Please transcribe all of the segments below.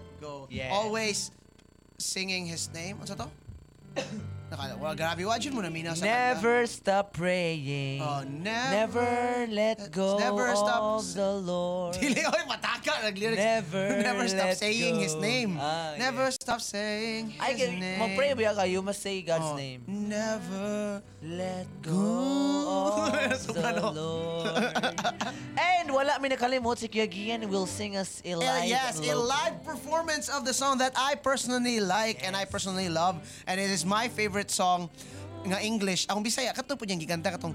go. Yes. Always singing His name. Ano sa to? Well, grabe, wajin mo na mina sa Never stop praying. Oh, Never let go Never stop of the Lord. Dili, oy, mataka. Nag-lyrics. Never stop let saying go. His name. Yeah. Stop saying I His can name. mag-pray ba ka? You must say God's Oh, name. Never Let go of the Soprano. Lord. And wala mi nakalimot si Kuya Gian will sing us a live. Yes, a live performance of the song that I personally like and I personally love. And it is my favorite song nga English. Akong Bisaya, kato po niyang giganta katong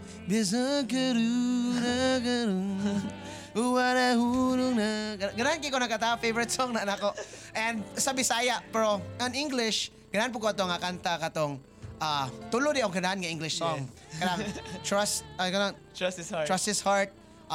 Ganahan ko nakata, favorite song na nako. And sa Bisaya, pero in English, ganahan po ko ito nga kanta katong tulo di ako ganahan nga English song. Kanang trust Trust His heart. Trust His heart.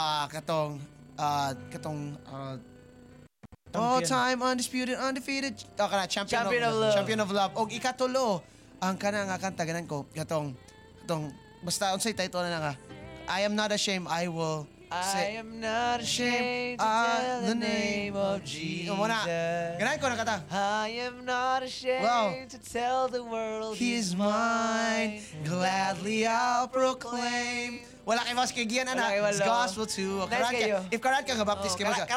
All time undisputed, undefeated. Champion of love. Champion of love. Og ikatulo, ang kana nga kanta ganan ko katong basta unsay title na nga. I am not ashamed, I will I am not ashamed to tell the name of Jesus. Ganan ko na kata. I am not ashamed to tell the world He is mine, gladly I'll proclaim. Wala kay Mas Kigian, anak. It's gospel too. If karat ka baptist kay Mas.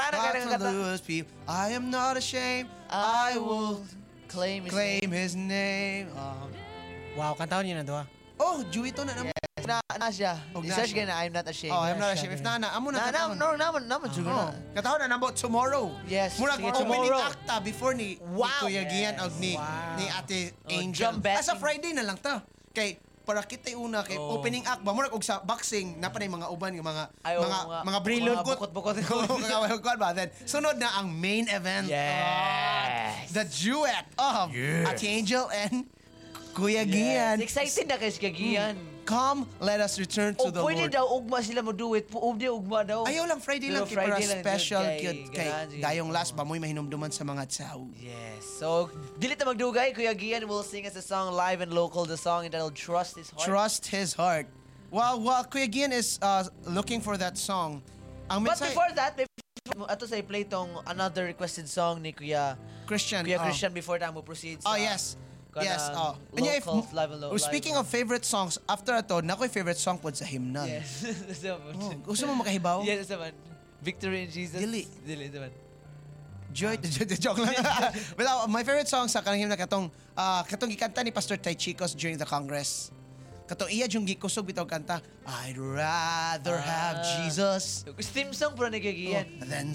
I am not ashamed, I will claim His name. Wow, kantaon niyo na doha. Oh, Juito na naman. Na siya. I-search siya. ka na, I'm not ashamed. Oh, I'm not ashamed. If na, amo na katahon. Naman, siguro na. Katahon na nabo tomorrow. Yes, Murag sige, opening tomorrow. acta before ni Kuya Gian og ni Ate Angel. drum batting. Sa Friday na lang ta. Kay para kita una kay opening act ba murag og sa boxing na pa mga uban nga mga brilliant bukot-bukot. Kagawag ba then sunod na ang main event. Yes. The duet of Ate Angel and Kuya Gian. Excited na kayo si Kagian. Come, let us return to the pwede Lord. daw ugma sila mo do it. Pwede ugma daw. Ayaw lang Friday lang kay para Friday lang special dyan kay dayong last ba mo'y mahinumduman sa mga tao. Yes. So, dili ta magdugay. Kuya Gian will sing us a song live and local. The song entitled Trust His Heart. Trust His heart. While Kuya Gian is looking for that song, ang But mensay before that, ato sa i-play tong another requested song ni Kuya Christian. Christian before tayo mo proceed sa Yes. Yes. locals, live and local. Speaking of favorite songs, after ato, nako'y favorite song po sa hymnal. Yes. Gusto mo makahibaw? Yes, naman. Victory in Jesus. Dili, naman. Joy, joke lang. Well, my favorite song sa kanang hymnal katong gikanta ni Pastor Tay Chicos during the Congress. Katong iya yung gikusog bitaw kanta, I'd rather have Jesus. Steam song pro ni Kagian. Then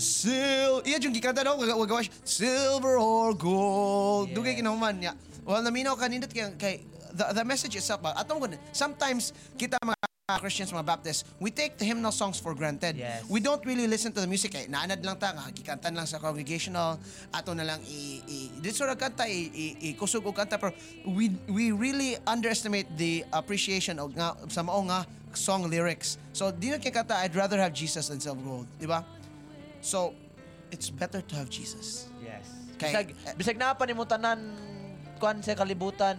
iya yung gikanta daw, wagawa siya, silver or gold. Yeah. Dugay kinahuman niya. Well, naminaw kanindot kay the message itself ba. Atong gud sometimes kita mga Christians, mga Baptists, we take the hymnal songs for granted. Yes. We don't really listen to the music. Naanad lang ta, gikantan lang sa congregational, ato na lang dito ra kanta kusog og kanta, pero we really underestimate the appreciation og nga sa mao nga song lyrics. So di na kay kanta, I'd rather have Jesus than silver gold, di ba? So it's better to have Jesus. Yes. Kay- Bisag na pa ni mo tanan kuan sa kalibutan.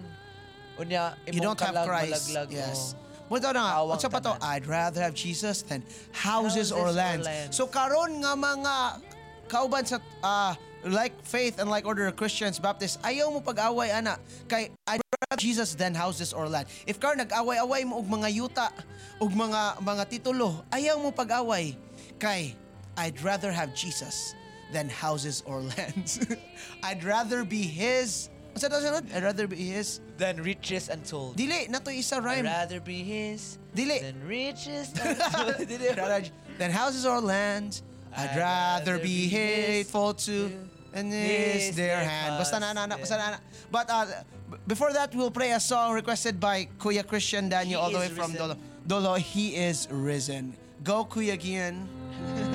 Unya You don't have Christ. malaglag. Yes. Mo daw na nga, Awang unsa pa to? tanan. I'd rather have Jesus than houses or lands. lands. So karon nga mga kauban sa like faith and like order of Christians, Baptists, ayaw mo pag-away ana. Kay I'd rather have Jesus than houses or land. If karon nag-away-away mo og mga yuta, og mga titulo, ayaw mo pag-away. Kay I'd rather have Jesus than houses or lands. I'd rather be His. What's that sunod? I'd rather be His. Then riches untold. Dili, nato isa I'd rhyme. rather be His Dili. than riches untold. Dili. Than houses or lands, I'd rather be hateful to and is their hand. Basta na. But before that, we'll play a song requested by Kuya Christian Daniel He all the way is from risen. Dolo. He is risen. Go Kuya Gian.